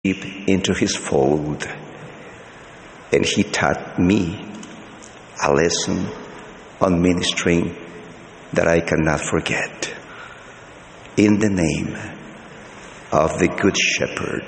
into his fold, and he taught me a lesson on ministering that I cannot forget. In the name of the Good Shepherd,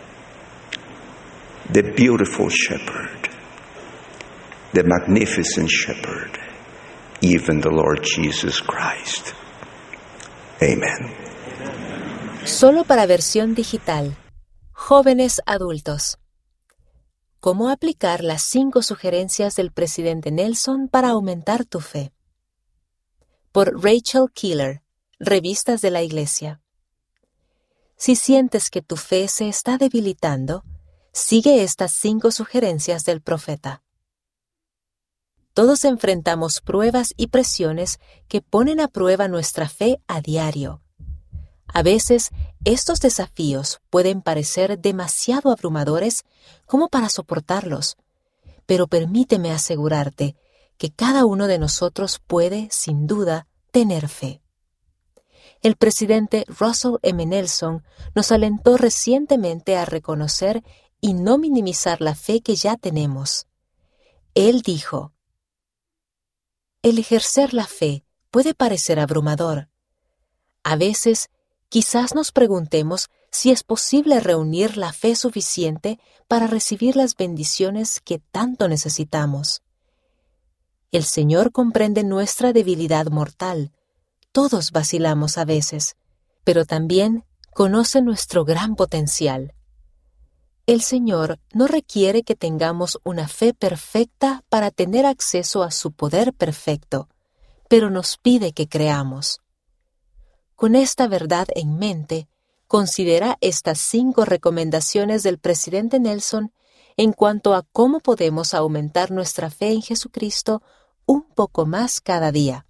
the beautiful Shepherd, the magnificent Shepherd, even the Lord Jesus Christ. Amen. Solo para versión digital. Jóvenes adultos. ¿Cómo aplicar las 5 sugerencias del presidente Nelson para aumentar tu fe? Por Rachel Keeler, Revistas de la Iglesia. Si sientes que tu fe se está debilitando, sigue estas 5 sugerencias del profeta. Todos enfrentamos pruebas y presiones que ponen a prueba nuestra fe a diario. A veces, estos desafíos pueden parecer demasiado abrumadores como para soportarlos, pero permíteme asegurarte que cada uno de nosotros puede, sin duda, tener fe. El presidente Russell M. Nelson nos alentó recientemente a reconocer y no minimizar la fe que ya tenemos. Él dijo: el ejercer la fe puede parecer abrumador. A veces, quizás nos preguntemos si es posible reunir la fe suficiente para recibir las bendiciones que tanto necesitamos. El Señor comprende nuestra debilidad mortal. Todos vacilamos a veces, pero también conoce nuestro gran potencial. El Señor no requiere que tengamos una fe perfecta para tener acceso a su poder perfecto, pero nos pide que creamos. Con esta verdad en mente, considera estas 5 recomendaciones del presidente Nelson en cuanto a cómo podemos aumentar nuestra fe en Jesucristo un poco más cada día.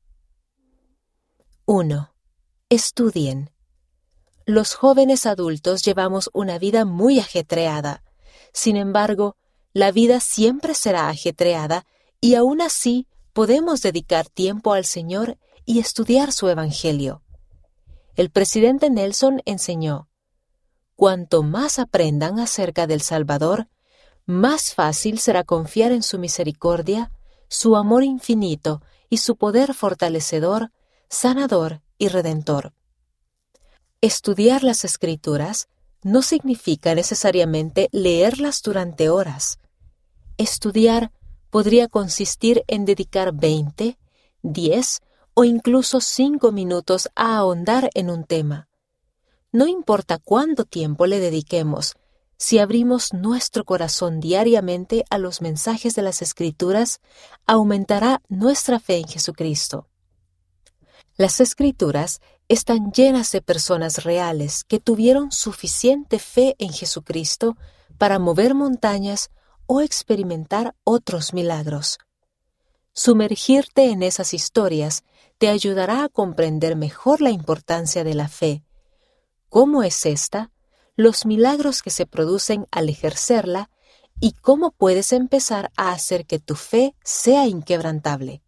1. Estudien. Los jóvenes adultos llevamos una vida muy ajetreada. Sin embargo, la vida siempre será ajetreada y aún así podemos dedicar tiempo al Señor y estudiar su Evangelio. El presidente Nelson enseñó: cuanto más aprendan acerca del Salvador, más fácil será confiar en su misericordia, su amor infinito y su poder fortalecedor, sanador y redentor. Estudiar las Escrituras no significa necesariamente leerlas durante horas. Estudiar podría consistir en dedicar 20, 10 o incluso 5 minutos a ahondar en un tema. No importa cuánto tiempo le dediquemos, si abrimos nuestro corazón diariamente a los mensajes de las Escrituras, aumentará nuestra fe en Jesucristo. Las Escrituras están llenas de personas reales que tuvieron suficiente fe en Jesucristo para mover montañas o experimentar otros milagros. Sumergirte en esas historias te ayudará a comprender mejor la importancia de la fe, cómo es esta, los milagros que se producen al ejercerla y cómo puedes empezar a hacer que tu fe sea inquebrantable.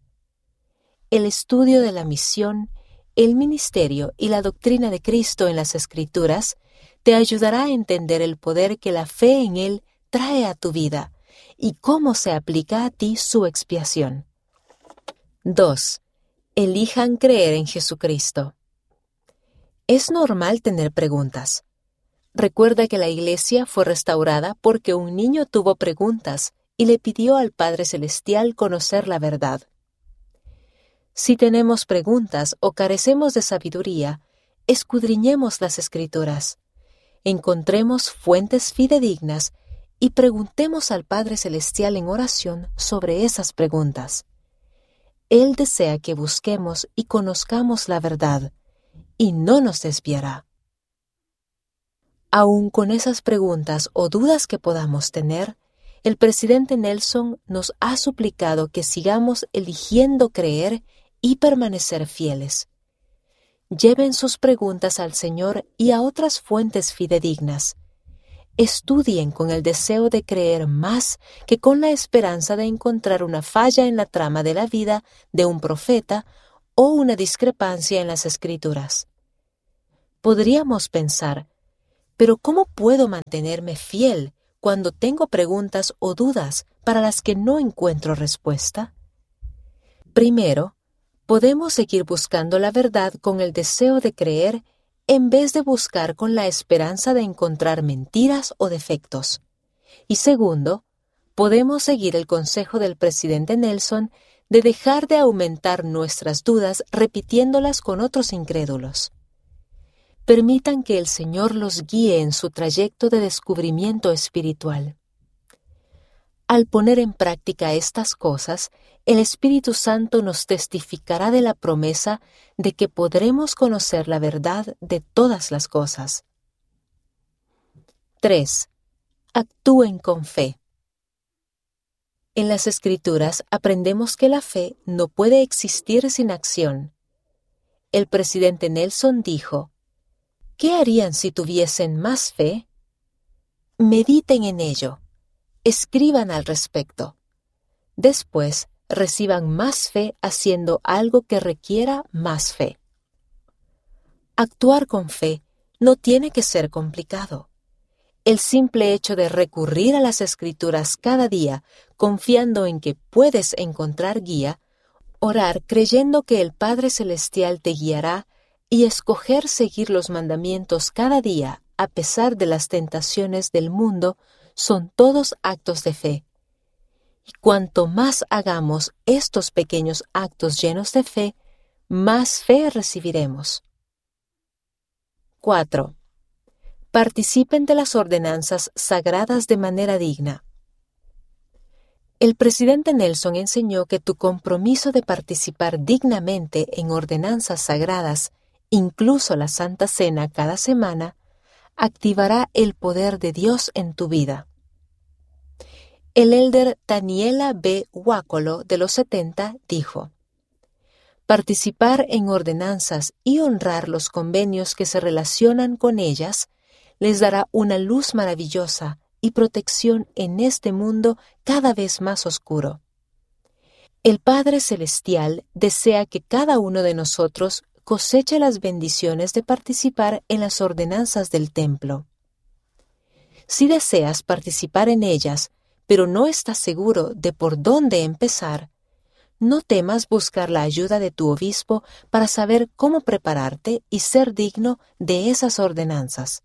El estudio de la misión, el ministerio y la doctrina de Cristo en las Escrituras te ayudará a entender el poder que la fe en Él trae a tu vida y cómo se aplica a ti su expiación. 2. Elijan creer en Jesucristo. Es normal tener preguntas. Recuerda que la iglesia fue restaurada porque un niño tuvo preguntas y le pidió al Padre Celestial conocer la verdad. Si tenemos preguntas o carecemos de sabiduría, escudriñemos las Escrituras, encontremos fuentes fidedignas y preguntemos al Padre Celestial en oración sobre esas preguntas. Él desea que busquemos y conozcamos la verdad, y no nos desviará. Aún con esas preguntas o dudas que podamos tener, el presidente Nelson nos ha suplicado que sigamos eligiendo creer y permanecer fieles. Lleven sus preguntas al Señor y a otras fuentes fidedignas. Estudien con el deseo de creer más que con la esperanza de encontrar una falla en la trama de la vida de un profeta o una discrepancia en las Escrituras. Podríamos pensar, Pero ¿cómo puedo mantenerme fiel cuando tengo preguntas o dudas para las que no encuentro respuesta? Primero, podemos seguir buscando la verdad con el deseo de creer en vez de buscar con la esperanza de encontrar mentiras o defectos. Y segundo, podemos seguir el consejo del presidente Nelson de dejar de aumentar nuestras dudas repitiéndolas con otros incrédulos. Permitan que el Señor los guíe en su trayecto de descubrimiento espiritual. Al poner en práctica estas cosas, el Espíritu Santo nos testificará de la promesa de que podremos conocer la verdad de todas las cosas. 3. Actúen con fe. En las Escrituras aprendemos que la fe no puede existir sin acción. El presidente Nelson dijo: ¿qué harían si tuviesen más fe? Mediten en ello. Escriban al respecto. Después, reciban más fe haciendo algo que requiera más fe. Actuar con fe no tiene que ser complicado. El simple hecho de recurrir a las Escrituras cada día, confiando en que puedes encontrar guía, orar creyendo que el Padre Celestial te guiará y escoger seguir los mandamientos cada día a pesar de las tentaciones del mundo, son todos actos de fe. Y cuanto más hagamos estos pequeños actos llenos de fe, más fe recibiremos. 4. Participen de las ordenanzas sagradas de manera digna. El presidente Nelson enseñó que tu compromiso de participar dignamente en ordenanzas sagradas, incluso la Santa Cena cada semana, activará el poder de Dios en tu vida. El elder Daniela B. Huácolo, de los 70, dijo: participar en ordenanzas y honrar los convenios que se relacionan con ellas les dará una luz maravillosa y protección en este mundo cada vez más oscuro. El Padre Celestial desea que cada uno de nosotros coseche las bendiciones de participar en las ordenanzas del templo. Si deseas participar en ellas, pero no estás seguro de por dónde empezar, no temas buscar la ayuda de tu obispo para saber cómo prepararte y ser digno de esas ordenanzas.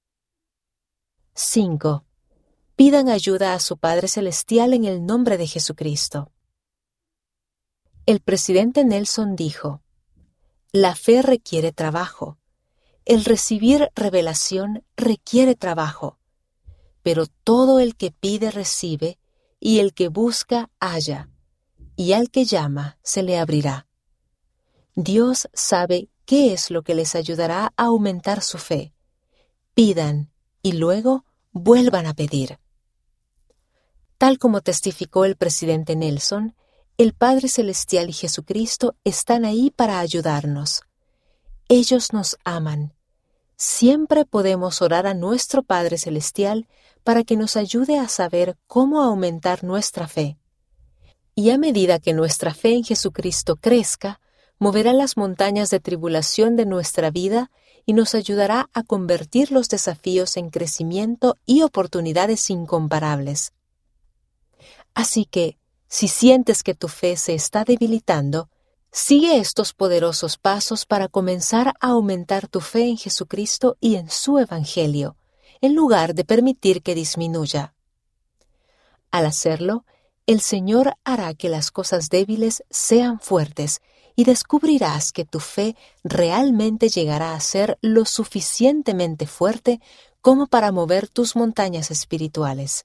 5. Pidan ayuda a su Padre Celestial en el nombre de Jesucristo. El presidente Nelson dijo: la fe requiere trabajo. El recibir revelación requiere trabajo. Pero todo el que pide recibe, y el que busca halla, y al que llama se le abrirá. Dios sabe qué es lo que les ayudará a aumentar su fe. Pidan y luego vuelvan a pedir. Tal como testificó el presidente Nelson, el Padre Celestial y Jesucristo están ahí para ayudarnos. Ellos nos aman. Siempre podemos orar a nuestro Padre Celestial para que nos ayude a saber cómo aumentar nuestra fe. Y a medida que nuestra fe en Jesucristo crezca, moverá las montañas de tribulación de nuestra vida y nos ayudará a convertir los desafíos en crecimiento y oportunidades incomparables. Así que, si sientes que tu fe se está debilitando, sigue estos poderosos pasos para comenzar a aumentar tu fe en Jesucristo y en su Evangelio, en lugar de permitir que disminuya. Al hacerlo, el Señor hará que las cosas débiles sean fuertes y descubrirás que tu fe realmente llegará a ser lo suficientemente fuerte como para mover tus montañas espirituales.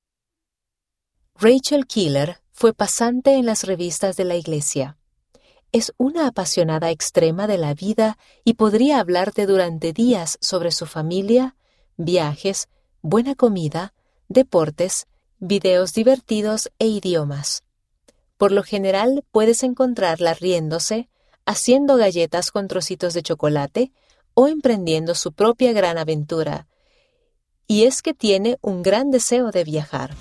Rachel Keeler fue pasante en las revistas de la Iglesia. Es una apasionada extrema de la vida y podría hablarte durante días sobre su familia, viajes, buena comida, deportes, videos divertidos e idiomas. Por lo general puedes encontrarla riéndose, haciendo galletas con trocitos de chocolate o emprendiendo su propia gran aventura. Y es que tiene un gran deseo de viajar.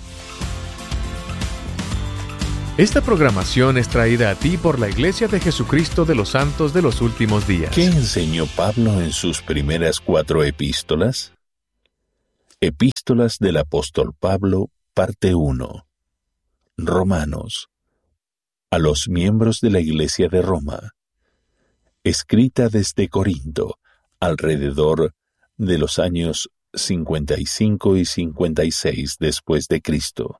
Esta programación es traída a ti por la Iglesia de Jesucristo de los Santos de los Últimos Días. ¿Qué enseñó Pablo en sus primeras 4 epístolas? Epístolas del apóstol Pablo, parte 1. Romanos. A los miembros de la Iglesia de Roma. Escrita desde Corinto, alrededor de los años 55 y 56 después de Cristo.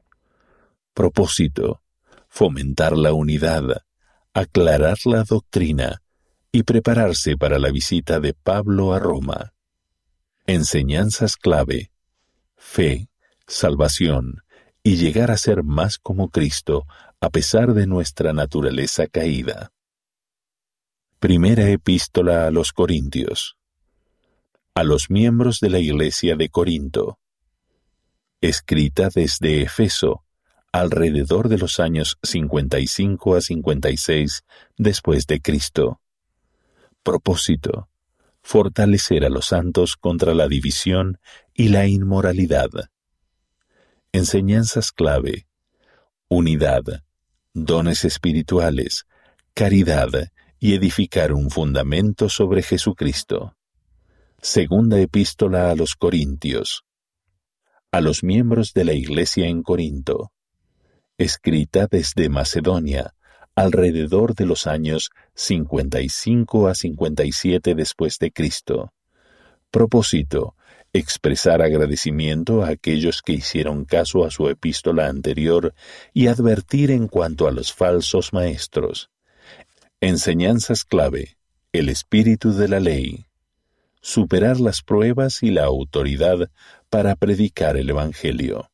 Propósito: fomentar la unidad, aclarar la doctrina y prepararse para la visita de Pablo a Roma. Enseñanzas clave: fe, salvación y llegar a ser más como Cristo a pesar de nuestra naturaleza caída. Primera epístola a los Corintios. A los miembros de la Iglesia de Corinto. Escrita desde Efeso, alrededor de los años 55 a 56 después de Cristo. Propósito: fortalecer a los santos contra la división y la inmoralidad. Enseñanzas clave: unidad, dones espirituales, caridad y edificar un fundamento sobre Jesucristo. Segunda epístola a los Corintios. A los miembros de la Iglesia en Corinto. Escrita desde Macedonia, alrededor de los años 55 a 57 después de Cristo. Propósito: expresar agradecimiento a aquellos que hicieron caso a su epístola anterior y advertir en cuanto a los falsos maestros. Enseñanzas clave: el espíritu de la ley. Superar las pruebas y la autoridad para predicar el Evangelio.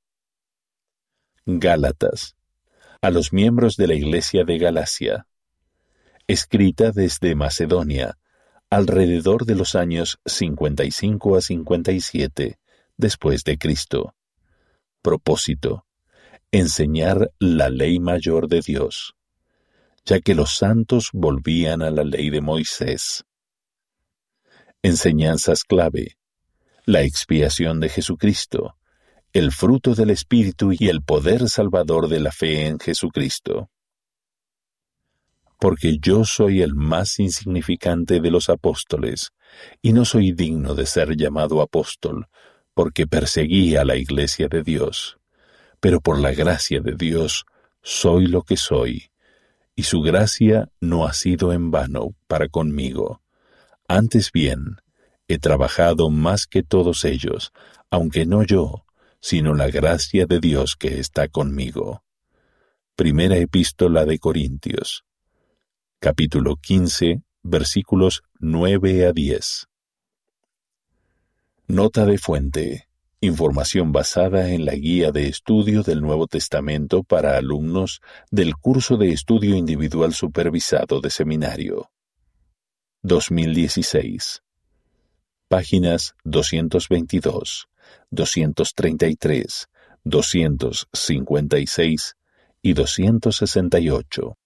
Gálatas. A los miembros de la Iglesia de Galacia. Escrita desde Macedonia, alrededor de los años 55 a 57 después de Cristo. Propósito: enseñar la ley mayor de Dios, ya que los santos volvían a la ley de Moisés. Enseñanzas clave: la expiación de Jesucristo, el fruto del Espíritu y el poder salvador de la fe en Jesucristo. Porque yo soy el más insignificante de los apóstoles, y no soy digno de ser llamado apóstol, porque perseguí a la Iglesia de Dios. Pero por la gracia de Dios soy lo que soy, y su gracia no ha sido en vano para conmigo. Antes bien, he trabajado más que todos ellos, aunque no yo, sino la gracia de Dios que está conmigo. Primera epístola de Corintios, capítulo 15, versículos 9 a 10. Nota de fuente: información basada en la guía de estudio del Nuevo Testamento para alumnos del curso de estudio individual supervisado de seminario. 2016. Páginas 222, 233, 256 y 268.